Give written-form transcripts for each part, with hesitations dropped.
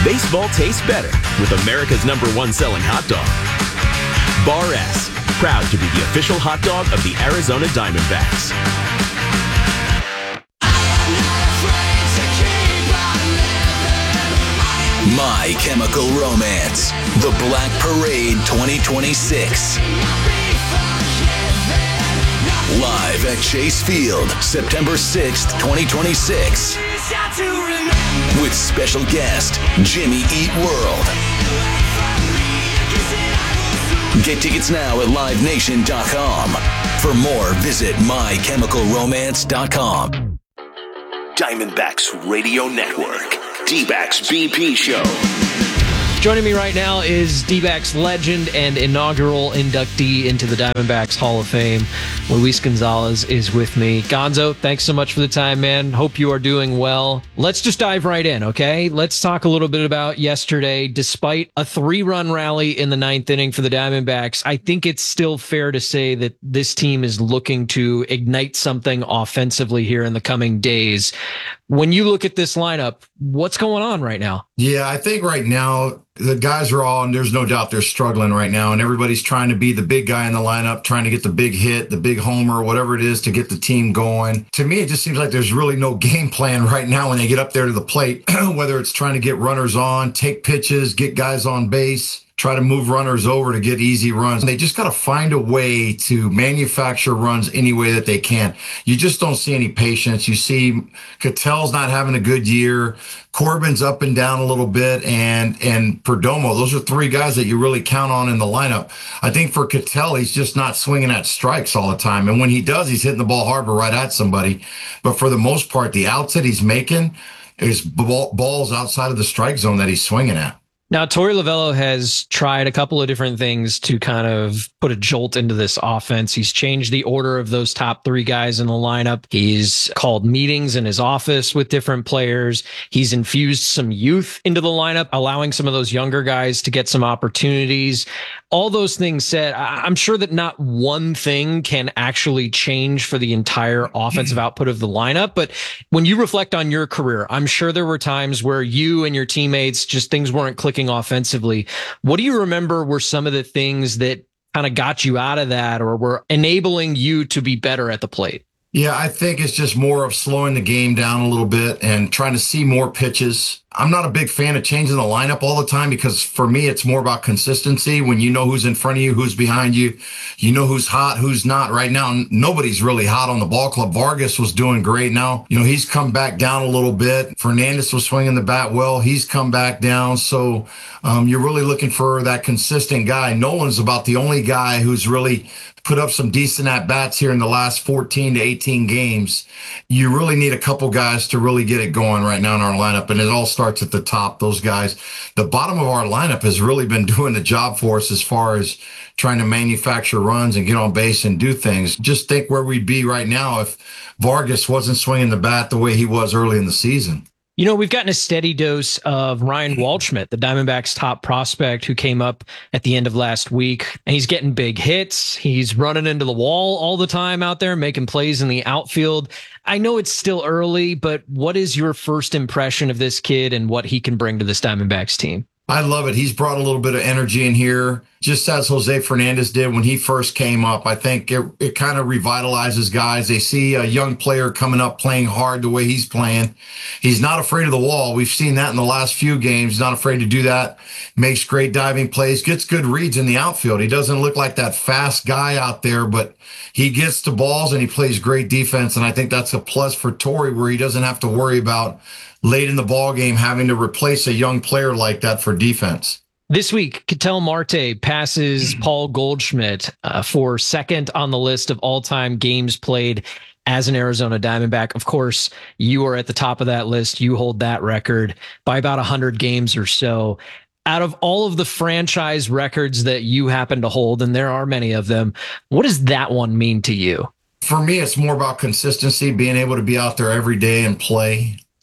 Baseball tastes better with America's #1 selling hot dog. Bar S, proud to be the official hot dog of the Arizona Diamondbacks. My Chemical Romance, The Black Parade 2026. Live at Chase Field, September 6th, 2026. With special guest, Jimmy Eat World. Get tickets now at livenation.com. For more, visit mychemicalromance.com. Diamondbacks Radio Network. D-Backs BP Show. Joining me right now is D-Backs legend and inaugural inductee into the Diamondbacks Hall of Fame. Luis Gonzalez is with me. Gonzo, thanks so much for the time, man. Hope you are doing well. Let's just dive right in, okay? Let's talk a little bit about yesterday. Despite a 3-run rally in the 9th inning for the Diamondbacks, I think it's still fair to say that this team is looking to ignite something offensively here in the coming days. When you look at this lineup, what's going on right now? Yeah, I think right now the guys are all, and there's no doubt they're struggling right now, and everybody's trying to be the big guy in the lineup, trying to get the big hit, the big homer, whatever it is to get the team going. To me, it just seems like there's really no game plan right now when they get up there to the plate, whether it's trying to get runners on, take pitches, get guys on base, try to move runners over to get easy runs. They just got to find a way to manufacture runs any way that they can. You just don't see any patience. You see Ketel's not having a good year. Corbin's up and down a little bit, and Perdomo. Those are 3 guys that you really count on in the lineup. I think for Ketel, he's just not swinging at strikes all the time. And when he does, he's hitting the ball hard but right at somebody. But for the most part, the outs that he's making is balls outside of the strike zone that he's swinging at. Now, Torey Lovullo has tried a couple of different things to kind of put a jolt into this offense. He's changed the order of those top 3 guys in the lineup. He's called meetings in his office with different players. He's infused some youth into the lineup, allowing some of those younger guys to get some opportunities. All those things said, I'm sure that not one thing can actually change for the entire offensive output of the lineup. But when you reflect on your career, I'm sure there were times where you and your teammates, just things weren't clicking offensively. What do you remember were some of the things that kind of got you out of that or were enabling you to be better at the plate? Yeah, I think it's just more of slowing the game down a little bit and trying to see more pitches. I'm not a big fan of changing the lineup all the time because for me, it's more about consistency. When you know who's in front of you, who's behind you, you know who's hot, who's not. Right now, nobody's really hot on the ball club. Vargas was doing great. Now, he's come back down a little bit. Fernandez was swinging the bat well. He's come back down. So you're really looking for that consistent guy. Nolan's about the only guy who's really put up some decent at-bats here in the last 14 to 18 games. You really need a couple guys to really get it going right now in our lineup, and it all starts at the top, those guys. The bottom of our lineup has really been doing the job for us as far as trying to manufacture runs and get on base and do things. Just think where we'd be right now if Vargas wasn't swinging the bat the way he was early in the season. We've gotten a steady dose of Ryan Waldschmidt, the Diamondbacks' top prospect who came up at the end of last week. And he's getting big hits. He's running into the wall all the time out there, making plays in the outfield. I know it's still early, but what is your first impression of this kid and what he can bring to this Diamondbacks team? I love it. He's brought a little bit of energy in here, just as Jose Fernandez did when he first came up. I think it kind of revitalizes guys. They see a young player coming up playing hard the way he's playing. He's not afraid of the wall. We've seen that in the last few games. He's not afraid to do that. Makes great diving plays, gets good reads in the outfield. He doesn't look like that fast guy out there, but he gets to balls and he plays great defense. And I think that's a plus for Torey, where he doesn't have to worry about late in the ball game having to replace a young player like that for defense. This week, Ketel Marte passes Paul Goldschmidt for second on the list of all-time games played as an Arizona Diamondback. Of course, you are at the top of that list. You hold that record by about 100 games or so. Out of all of the franchise records that you happen to hold, and there are many of them, what does that one mean to you? For me, it's more about consistency, being able to be out there every day and play.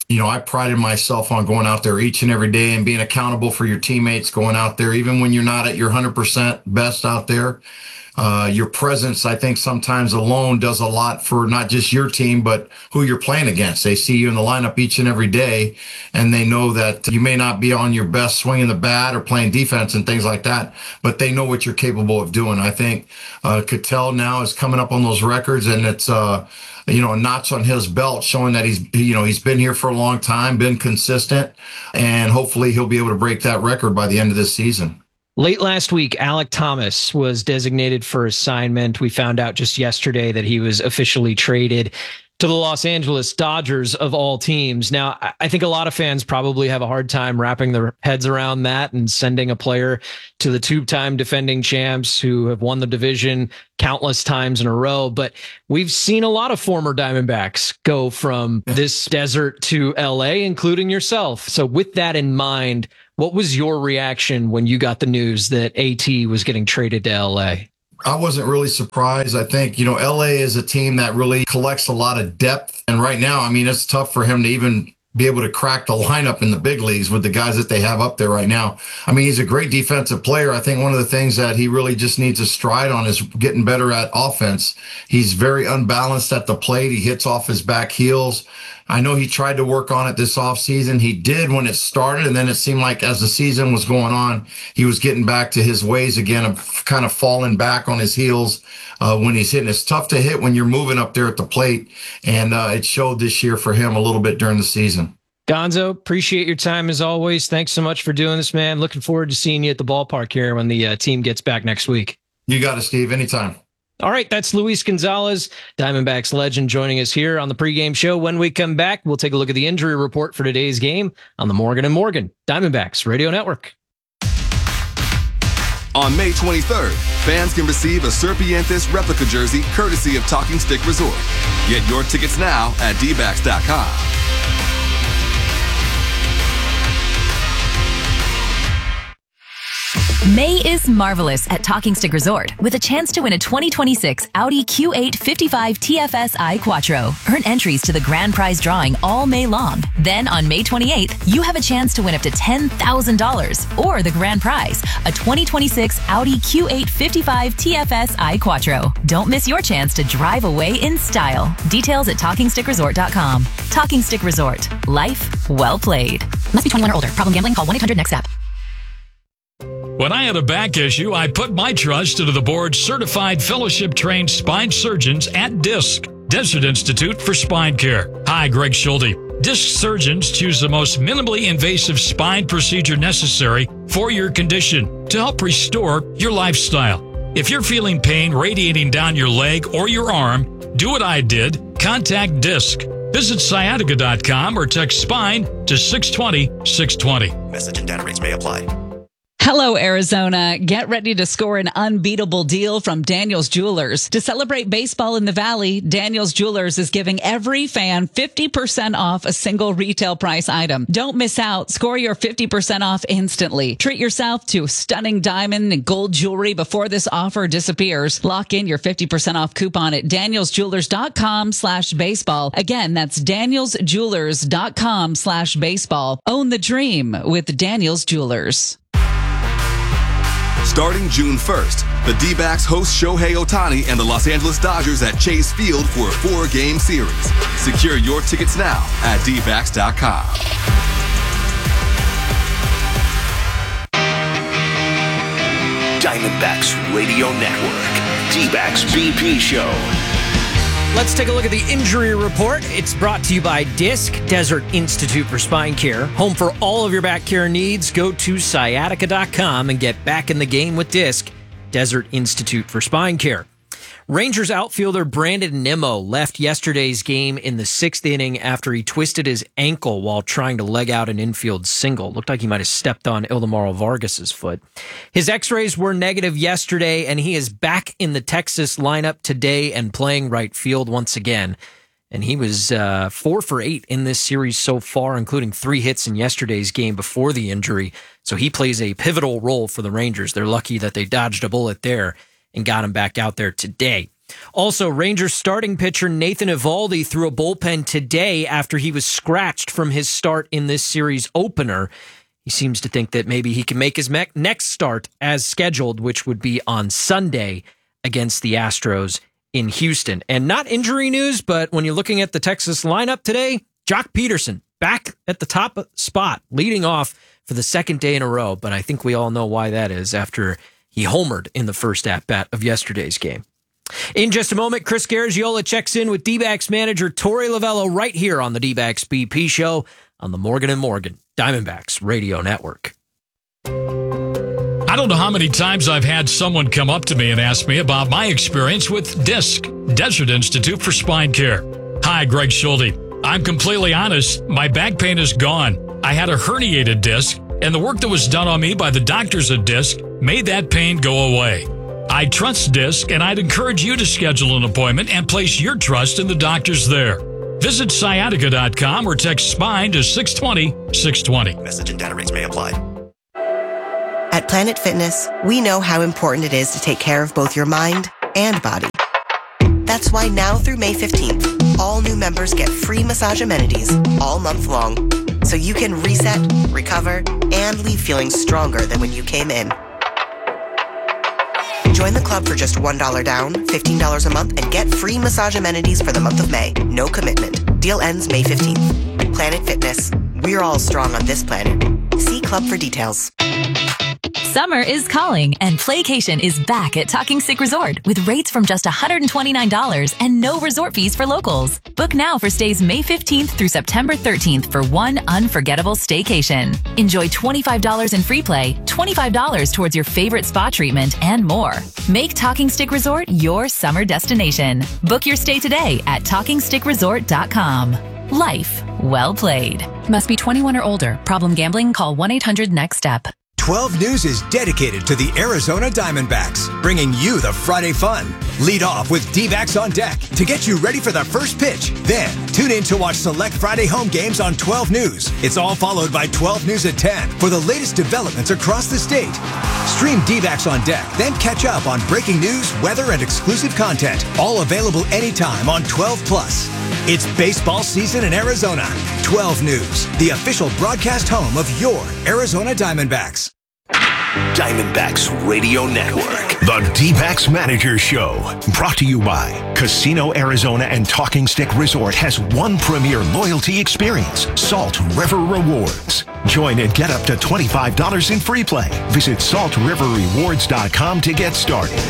I prided myself on going out there each and every day and being accountable for your teammates, going out there, even when you're not at your 100% best out there. Your presence, I think sometimes alone does a lot for not just your team, but who you're playing against. They see you in the lineup each and every day, and they know that you may not be on your best swinging the bat or playing defense and things like that, but they know what you're capable of doing. I think Ketel now is coming up on those records, and it's a notch on his belt showing that he's been here for a long time, been consistent, and hopefully he'll be able to break that record by the end of this season. Late last week, Alek Thomas was designated for assignment. We found out just yesterday that he was officially traded to the Los Angeles Dodgers of all teams. Now, I think a lot of fans probably have a hard time wrapping their heads around that and sending a player to the two-time defending champs who have won the division countless times in a row. But we've seen a lot of former Diamondbacks go from this desert to LA, including yourself. So with that in mind, what was your reaction when you got the news that AT was getting traded to LA? I wasn't really surprised. I think, LA is a team that really collects a lot of depth. And right now, it's tough for him to even be able to crack the lineup in the big leagues with the guys that they have up there right now. He's a great defensive player. I think one of the things that he really just needs to stride on is getting better at offense. He's very unbalanced at the plate. He hits off his back heels. I know he tried to work on it this offseason. He did when it started, and then it seemed like as the season was going on, he was getting back to his ways again of kind of falling back on his heels when he's hitting. It's tough to hit when you're moving up there at the plate, and it showed this year for him a little bit during the season. Gonzo, appreciate your time as always. Thanks so much for doing this, man. Looking forward to seeing you at the ballpark here when the team gets back next week. You got it, Steve. Anytime. All right, that's Luis Gonzalez, Diamondbacks legend, joining us here on the pregame show. When we come back, we'll take a look at the injury report for today's game on the Morgan & Morgan Diamondbacks Radio Network. On May 23rd, fans can receive a Serpientes replica jersey courtesy of Talking Stick Resort. Get your tickets now at dbacks.com. May is marvelous at Talking Stick Resort with a chance to win a 2026 Audi Q8 55 TFSI Quattro. Earn entries to the grand prize drawing all May long. Then on May 28th, you have a chance to win up to $10,000 or the grand prize, a 2026 Audi Q8 55 TFSI Quattro. Don't miss your chance to drive away in style. Details at TalkingStickResort.com. Talking Stick Resort. Life well played. Must be 21 or older. Problem gambling? Call 1-800-NEXT-STEP. When I had a back issue, I put my trust into the board's certified fellowship-trained spine surgeons at DISC, Desert Institute for Spine Care. Hi, Greg Schulte. DISC surgeons choose the most minimally invasive spine procedure necessary for your condition to help restore your lifestyle. If you're feeling pain radiating down your leg or your arm, do what I did. Contact DISC. Visit sciatica.com or text SPINE to 620-620. Message and data rates may apply. Hello, Arizona. Get ready to score an unbeatable deal from Daniels Jewelers. To celebrate baseball in the Valley, Daniels Jewelers is giving every fan 50% off a single retail price item. Don't miss out. Score your 50% off instantly. Treat yourself to stunning diamond and gold jewelry before this offer disappears. Lock in your 50% off coupon at danielsjewelers.com/baseball. Again, that's danielsjewelers.com/baseball. Own the dream with Daniels Jewelers. Starting June 1st, the D-backs host Shohei Ohtani and the Los Angeles Dodgers at Chase Field for a 4-game series. Secure your tickets now at dbacks.com. Diamondbacks Radio Network. D-backs BP Show. Let's take a look at the injury report. It's brought to you by DISC, Desert Institute for Spine Care. Home for all of your back care needs. Go to sciatica.com and get back in the game with DISC, Desert Institute for Spine Care. Rangers outfielder Brandon Nimmo left yesterday's game in the 6th inning after he twisted his ankle while trying to leg out an infield single. Looked like he might have stepped on Ildemaro Vargas's foot. His x-rays were negative yesterday, and he is back in the Texas lineup today and playing right field once again. And he was 4 for 8 in this series so far, including 3 hits in yesterday's game before the injury. So he plays a pivotal role for the Rangers. They're lucky that they dodged a bullet there and got him back out there today. Also, Rangers starting pitcher Nathan Eovaldi threw a bullpen today after he was scratched from his start in this series opener. He seems to think that maybe he can make his next start as scheduled, which would be on Sunday against the Astros in Houston. And not injury news, but when you're looking at the Texas lineup today, Jock Peterson back at the top spot, leading off for the second day in a row. But I think we all know why that is after he homered in the first at-bat of yesterday's game. In just a moment, Chris Garagiola checks in with D-backs manager Torey Lovullo right here on the D-backs BP Show on the Morgan & Morgan Diamondbacks Radio Network. I don't know how many times I've had someone come up to me and ask me about my experience with DISC, Desert Institute for Spine Care. Hi, Greg Schulte. I'm completely honest. My back pain is gone. I had a herniated disc, and the work that was done on me by the doctors at DISC made that pain go away. I trust DISC, and I'd encourage you to schedule an appointment and place your trust in the doctors there. Visit sciatica.com or text SPINE to 620-620. Message and data rates may apply. At Planet Fitness, we know how important it is to take care of both your mind and body. That's why now through May 15th, all new members get free massage amenities all month long, so you can reset, recover, and leave feeling stronger than when you came in. Join the club for just $1 down, $15 a month, and get free massage amenities for the month of May. No commitment. Deal ends May 15th. Planet Fitness. We're all strong on this planet. See club for details. Summer is calling, and Playcation is back at Talking Stick Resort with rates from just $129 and no resort fees for locals. Book now for stays May 15th through September 13th for one unforgettable staycation. Enjoy $25 in free play, $25 towards your favorite spa treatment, and more. Make Talking Stick Resort your summer destination. Book your stay today at TalkingStickResort.com. Life well played. Must be 21 or older. Problem gambling? Call 1-800-NEXT-STEP. 12 News is dedicated to the Arizona Diamondbacks, bringing you the Friday fun. Lead off with D-backs on deck to get you ready for the first pitch. Then, tune in to watch select Friday home games on 12 News. It's all followed by 12 News at 10 for the latest developments across the state. Stream D-backs on deck, then catch up on breaking news, weather, and exclusive content. All available anytime on 12 Plus. It's baseball season in Arizona. 12 News, the official broadcast home of your Arizona Diamondbacks. Diamondbacks Radio Network. The D-backs Manager Show. Brought to you by Casino Arizona and Talking Stick Resort has one premier loyalty experience, Salt River Rewards. Join and get up to $25 in free play. Visit saltriverrewards.com to get started.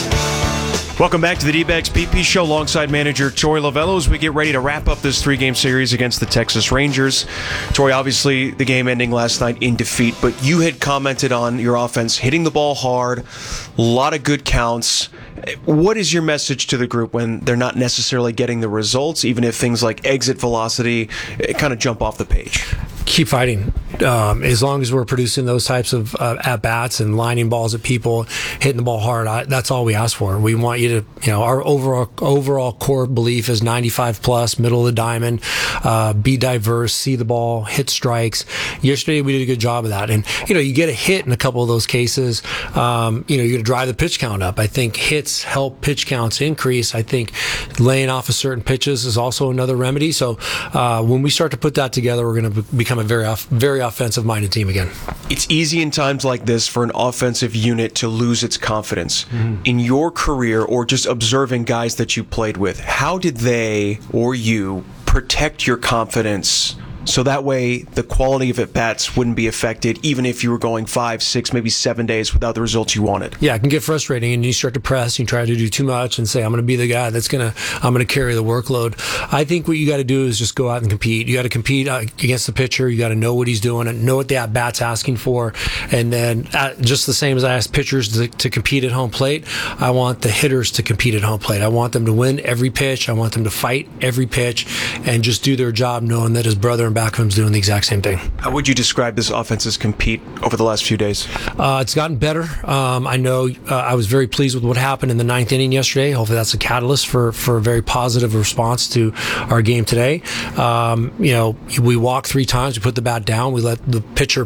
Welcome back to the D-backs BP Show alongside manager Torey Lovullo as we get ready to wrap up this three-game series against the Texas Rangers. Torey, obviously the game ending last night in defeat, but you had commented on your offense hitting the ball hard, a lot of good counts. What is your message to the group when they're not necessarily getting the results, even if things like exit velocity kind of jump off the page? Keep fighting. As long as we're producing those types of at-bats and lining balls at people, hitting the ball hard, that's all we ask for. We want you to, our overall core belief is 95 plus, middle of the diamond, be diverse, see the ball, hit strikes. Yesterday we did a good job of that. And, you get a hit in a couple of those cases. You're going to drive the pitch count up. I think hits help pitch counts increase. I think laying off of certain pitches is also another remedy. So when we start to put that together, we're going to become a very offensive-minded team again. It's easy in times like this for an offensive unit to lose its confidence. Mm-hmm. In your career, or just observing guys that you played with, how did they or you protect your confidence so that way the quality of at-bats wouldn't be affected even if you were going 5, 6, maybe 7 days without the results you wanted? Yeah, it can get frustrating, and you start to press, you try to do too much and say, I'm going to be the guy I'm going to carry the workload. I think what you got to do is just go out and compete. You got to compete against the pitcher. You got to know what he's doing and know what the at-bat's asking for. And then just the same as I ask pitchers to compete at home plate, I want the hitters to compete at home plate. I want them to win every pitch. I want them to fight every pitch and just do their job knowing that his brother and Backham's doing the exact same thing. How would you describe this offense's compete over the last few days? It's gotten better. I know I was very pleased with what happened in the 9th inning yesterday. Hopefully that's a catalyst for a very positive response to our game today. We walked 3 times. We put the bat down. We let the pitcher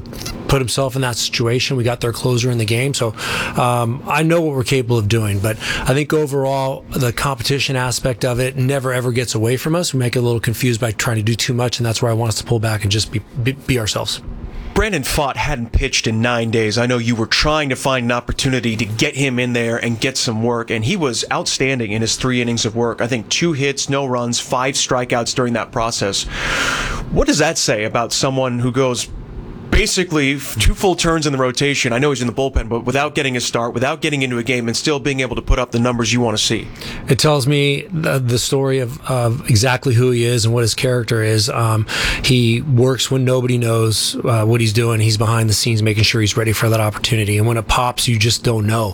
put himself in that situation. We got their closer in the game. So I know what we're capable of doing. But I think overall, the competition aspect of it never, ever gets away from us. We make it a little confused by trying to do too much, and that's where I want us to pull back and just be ourselves. Brandon Pfaadt hadn't pitched in 9 days. I know you were trying to find an opportunity to get him in there and get some work, and he was outstanding in his 3 innings of work. I think 2 hits, no runs, 5 strikeouts during that process. What does that say about someone who goes basically 2 full turns in the rotation? I know he's in the bullpen, but without getting a start, without getting into a game, and still being able to put up the numbers you want to see. It tells me the story of exactly who he is and what his character is. He works when nobody knows what he's doing. He's behind the scenes making sure he's ready for that opportunity. And when it pops, you just don't know.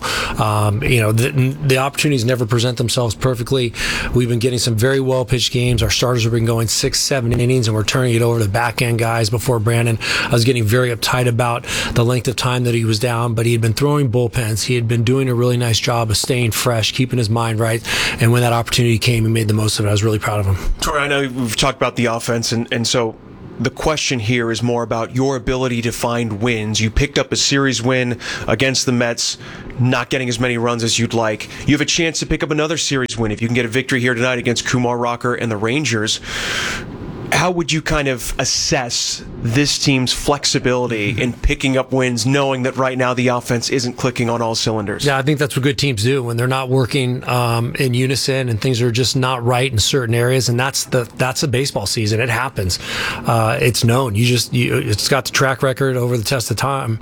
The opportunities never present themselves perfectly. We've been getting some very well-pitched games. Our starters have been going 6-7 innings, and we're turning it over to back-end guys before Brandon. I was getting very uptight about the length of time that he was down, but he had been throwing bullpens. He had been doing a really nice job of staying fresh, keeping his mind right, and when that opportunity came, he made the most of it. I was really proud of him. Tori, I know we've talked about the offense, and so the question here is more about your ability to find wins. You picked up a series win against the Mets, not getting as many runs as you'd like. You have a chance to pick up another series win if you can get a victory here tonight against Kumar Rocker and the Rangers. How would you kind of assess this team's flexibility in picking up wins, knowing that right now the offense isn't clicking on all cylinders? Yeah, I think that's what good teams do when they're not working in unison and things are just not right in certain areas. And that's a baseball season. It happens. It's known. It's got the track record over the test of time.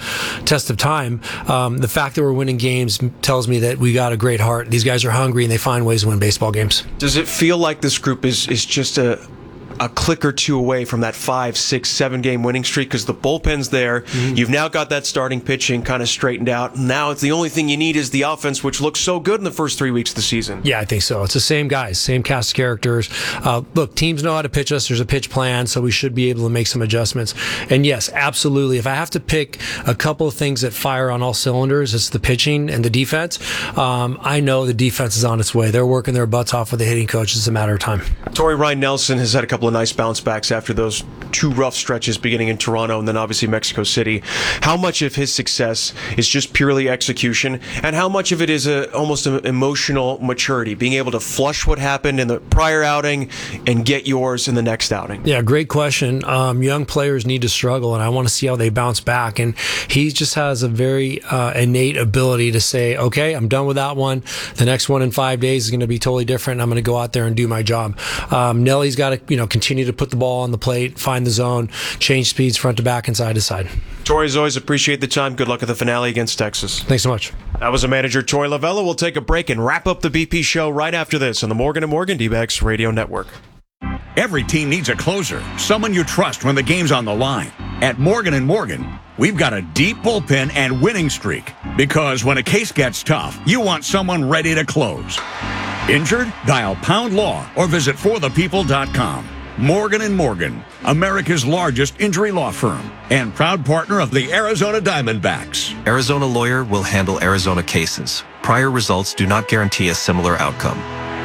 The fact that we're winning games tells me that we got a great heart. These guys are hungry and they find ways to win baseball games. Does it feel like this group is just a click or 2 away from that 5, 6, 7 game winning streak? Because the bullpen's there. Mm-hmm. You've now got that starting pitching kind of straightened out. Now it's the only thing you need is the offense, which looks so good in the first 3 weeks of the season. Yeah, I think so. It's the same guys, same cast of characters. Look, teams know how to pitch us. There's a pitch plan, so we should be able to make some adjustments. And yes, absolutely. If I have to pick a couple of things that fire on all cylinders, it's the pitching and the defense. I know the defense is on its way. They're working their butts off with the hitting coach. It's a matter of time. Torrey Ryan Nelson has had a couple of nice bounce backs after those 2 rough stretches beginning in Toronto and then obviously Mexico City. How much of his success is just purely execution, and how much of it is almost an emotional maturity, being able to flush what happened in the prior outing and get yours in the next outing? Yeah, great question. Young players need to struggle, and I want to see how they bounce back. And he just has a very innate ability to say, okay, I'm done with that one. The next one in 5 days is going to be totally different. I'm going to go out there and do my job. Nelly's got to continue to put the ball on the plate, find the zone, change speeds front to back and side to side. Torrey, as always, appreciate the time. Good luck at the finale against Texas. Thanks so much. That was the manager, Torrey Lovullo. We'll take a break and wrap up the BP show right after this on the Morgan & Morgan D-backs Radio Network. Every team needs a closer, someone you trust when the game's on the line. At Morgan & Morgan, we've got a deep bullpen and winning streak, because when a case gets tough, you want someone ready to close. Injured? Dial Pound Law or visit forthepeople.com. Morgan & Morgan, America's largest injury law firm and proud partner of the Arizona Diamondbacks. Arizona Lawyer will handle Arizona cases. Prior results do not guarantee a similar outcome.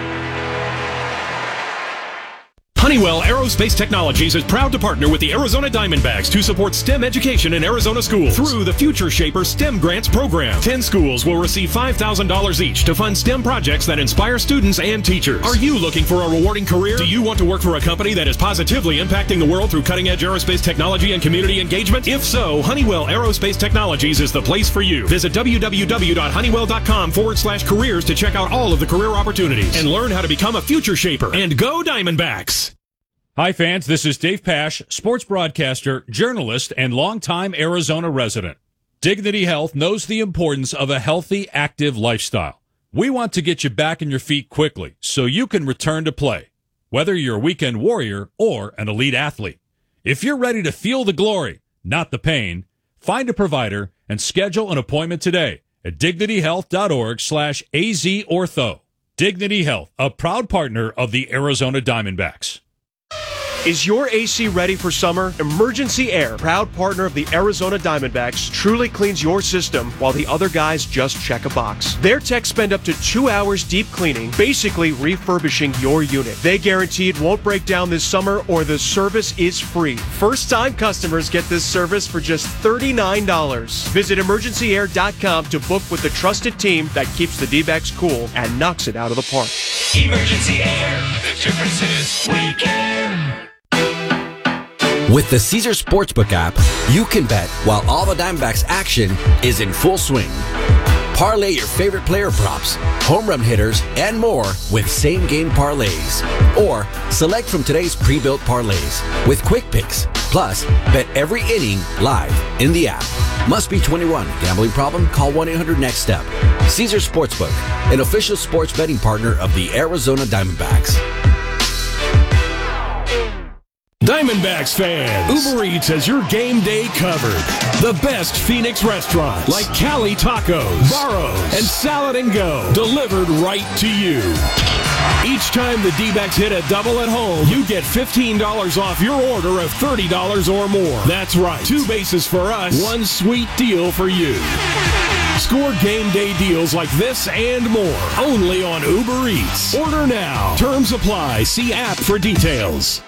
Honeywell Aerospace Technologies is proud to partner with the Arizona Diamondbacks to support STEM education in Arizona schools through the Future Shaper STEM Grants program. 10 schools will receive $5,000 each to fund STEM projects that inspire students and teachers. Are you looking for a rewarding career? Do you want to work for a company that is positively impacting the world through cutting-edge aerospace technology and community engagement? If so, Honeywell Aerospace Technologies is the place for you. Visit www.honeywell.com/careers to check out all of the career opportunities and learn how to become a Future Shaper. And go Diamondbacks! Hi, fans. This is Dave Pasch, sports broadcaster, journalist, and longtime Arizona resident. Dignity Health knows the importance of a healthy, active lifestyle. We want to get you back on your feet quickly so you can return to play, whether you're a weekend warrior or an elite athlete. If you're ready to feel the glory, not the pain, find a provider and schedule an appointment today at dignityhealth.org/AZortho. Dignity Health, a proud partner of the Arizona Diamondbacks. Is your AC ready for summer? Emergency Air, proud partner of the Arizona Diamondbacks, truly cleans your system while the other guys just check a box. Their techs spend up to 2 hours deep cleaning, basically refurbishing your unit. They guarantee it won't break down this summer or the service is free. First-time customers get this service for just $39. Visit emergencyair.com to book with the trusted team that keeps the D-backs cool and knocks it out of the park. Emergency Air. The difference is we care. With the Caesar Sportsbook app, you can bet while all the Diamondbacks action is in full swing. Parlay your favorite player props, home run hitters, and more with same-game parlays. Or select from today's pre-built parlays with quick picks. Plus, bet every inning live in the app. Must be 21. Gambling problem? Call 1-800-NEXT-STEP. Caesar Sportsbook, an official sports betting partner of the Arizona Diamondbacks. Diamondbacks fans, Uber Eats has your game day covered. The best Phoenix restaurants like Cali Tacos, Barro's, and Salad and Go delivered right to you. Each time the D-backs hit a double at home, you get $15 off your order of $30 or more. That's right, 2 bases for us, 1 sweet deal for you. Score game day deals like this and more only on Uber Eats. Order now. Terms apply. See app for details.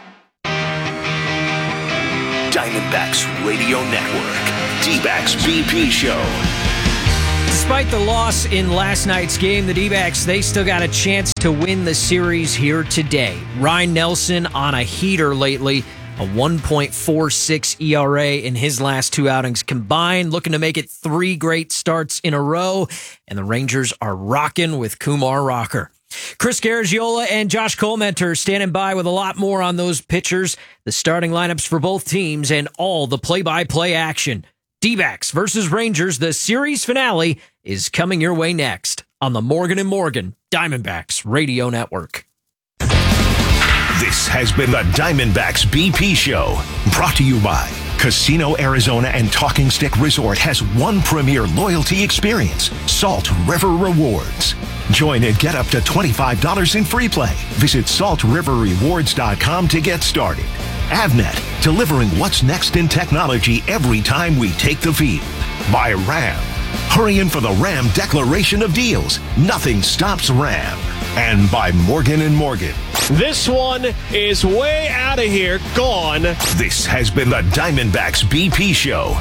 Diamondbacks Radio Network. D-backs BP Show. Despite the loss in last night's game, the D-backs, they still got a chance to win the series here today. Ryan Nelson on a heater lately, a 1.46 ERA in his last 2 outings combined, looking to make it 3 great starts in a row, and the Rangers are rocking with Kumar Rocker. Chris Garagiola and Josh Colmenter standing by with a lot more on those pitchers, the starting lineups for both teams, and all the play-by-play action. D-backs versus Rangers, the series finale is coming your way next on the Morgan & Morgan Diamondbacks Radio Network. This has been the Diamondbacks BP Show, brought to you by Casino Arizona and Talking Stick Resort has one premier loyalty experience, Salt River Rewards. Join and get up to $25 in free play. Visit saltriverrewards.com to get started. Avnet, delivering what's next in technology every time we take the field. By Ram. Hurry in for the Ram Declaration of Deals. Nothing stops Ram. And by Morgan & Morgan. This one is way out of here, gone. This has been the Diamondbacks BP Show.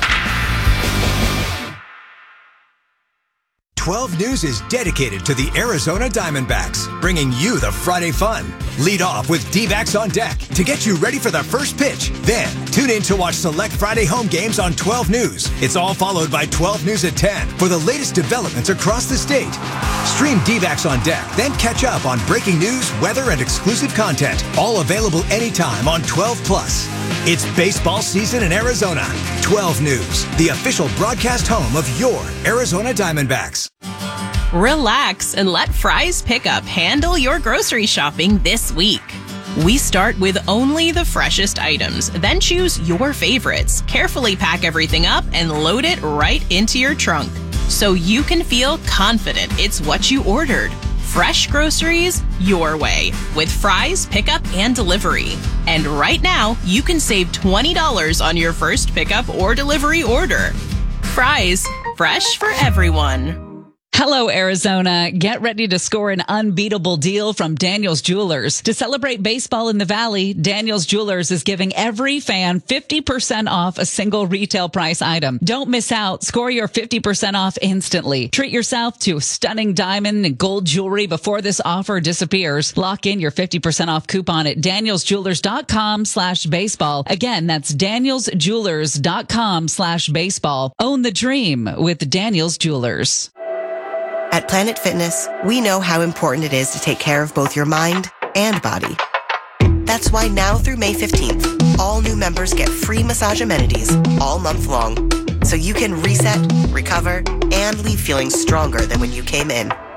12 News is dedicated to the Arizona Diamondbacks, bringing you the Friday fun. Lead off with D-backs on deck to get you ready for the first pitch. Then, tune in to watch select Friday home games on 12 News. It's all followed by 12 News at 10 for the latest developments across the state. Stream D-backs on deck, then catch up on breaking news, weather, and exclusive content. All available anytime on 12+. It's baseball season in Arizona. 12 News, the official broadcast home of your Arizona Diamondbacks. Relax and let Fry's Pickup handle your grocery shopping this week. We start with only the freshest items, then choose your favorites, carefully pack everything up, and load it right into your trunk, so you can feel confident it's what you ordered. Fresh groceries your way with Fry's Pickup and Delivery. And right now, you can save $20 on your first pickup or delivery order. Fry's, fresh for everyone. Hello, Arizona. Get ready to score an unbeatable deal from Daniels Jewelers. To celebrate baseball in the Valley, Daniels Jewelers is giving every fan 50% off a single retail price item. Don't miss out. Score your 50% off instantly. Treat yourself to stunning diamond and gold jewelry before this offer disappears. Lock in your 50% off coupon at danielsjewelers.com/baseball. Again, that's danielsjewelers.com/baseball. Own the dream with Daniels Jewelers. At Planet Fitness, we know how important it is to take care of both your mind and body. That's why now through May 15th, all new members get free massage amenities all month long, so you can reset, recover, and leave feeling stronger than when you came in.